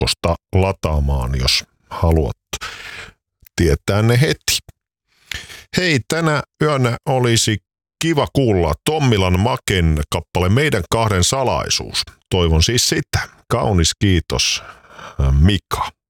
verkosta lataamaan, jos haluat tietää ne heti. Hei, tänä yönä olisi kiva kuulla Tommilan Maken kappale Meidän kahden salaisuus. Toivon siis sitä. Kaunis kiitos, Mika.